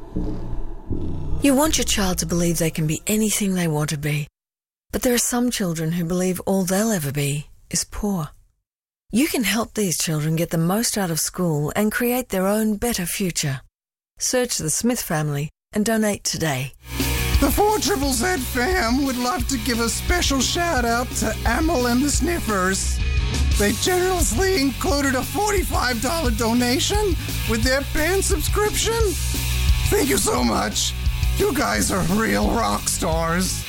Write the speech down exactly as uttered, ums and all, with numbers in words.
You want your child to believe they can be anything they want to be, but there are some children who believe all they'll ever be is poor. You can help these children get the most out of school and create their own better future. Search the Smith family and donate today. The four Triple Z fam would love to give a special shout out to Amel and the Sniffers. They generously included a forty-five dollars donation with their band subscription. Thank you so much. You guys are real rock stars.